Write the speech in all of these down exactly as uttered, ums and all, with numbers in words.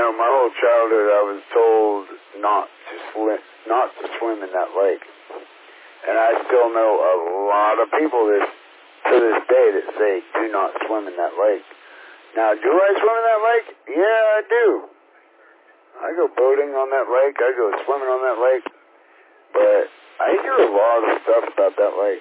know, my whole childhood I was told not to swim, not to swim in that lake. And I still know a lot of people this, to this day that say, do not swim in that lake. Now, do I swim in that lake? Yeah, I do. I go boating on that lake. I go swimming on that lake. But I hear a lot of stuff about that lake.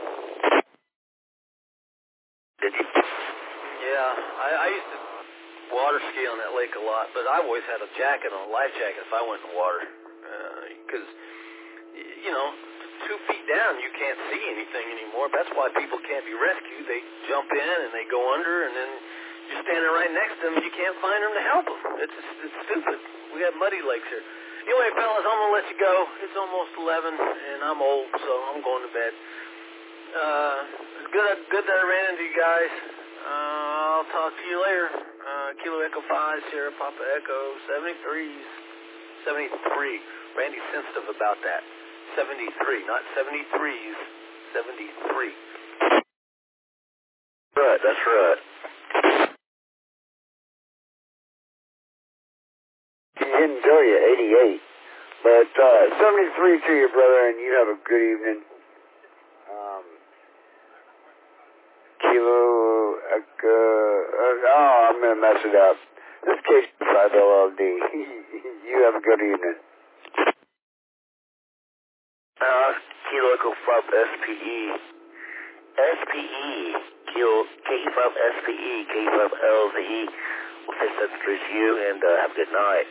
Did you? Yeah, I, I used to water ski on that lake a lot, but I always had a jacket on, a life jacket if I went in the water. Because, uh, you know, two feet down, you can't see anything anymore. That's why people can't be rescued. They jump in and they go under, and then you're standing right next to them, and you can't find them to help them. It's, it's stupid. We have muddy lakes here. Anyway, fellas, I'm going to let you go. It's almost eleven, and I'm old, so I'm going to bed. Uh, it's good, good that I ran into you guys. Uh, I'll talk to you later. Uh, Kilo Echo five, Sierra Papa Echo, seventy-threes. seventy-three. Randy's sensitive about that. seventy-three, not seventy-threes. seventy-three. Right, that's right. He didn't tell you eighty-eight. But uh, seventy-three to you, brother, and you have a good evening. Um, Kilo Echo... Uh, oh, I'm going to mess it up. This is K five L L D. You have a good evening. Uh, Kilo Echo five S P E. S P E. Kilo K five S P E. K five L Z E. We'll say seventy-three to you, and uh, have a good night.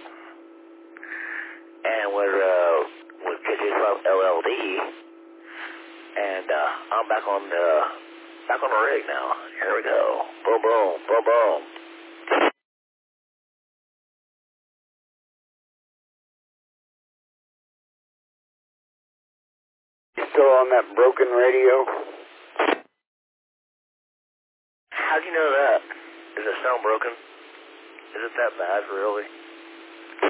And we're uh, with K J five L L D, and uh, I'm back on the back on the rig now. Here we go. Boom, boom, boom, boom. Still on that broken radio? How do you know that? Does it sound broken? Is it that bad, really?